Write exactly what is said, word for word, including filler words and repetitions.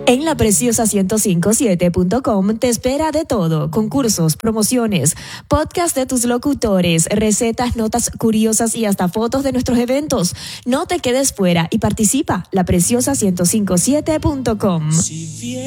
En la preciosa ciento cinco siete punto com te espera de todo: concursos, promociones, podcast de tus locutores, recetas, notas curiosas y hasta fotos de nuestros eventos. No te quedes fuera y participa. la preciosa ciento cinco siete punto com.